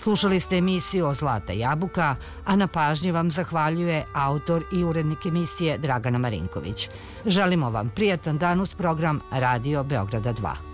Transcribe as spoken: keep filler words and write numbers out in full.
Slušali ste emisiju o Zlata jabuka, a na pažnji vam zahvaljuje autor i urednik emisije Dragana Marinković. Želimo vam prijatan dan uz program Radio Beograda dva.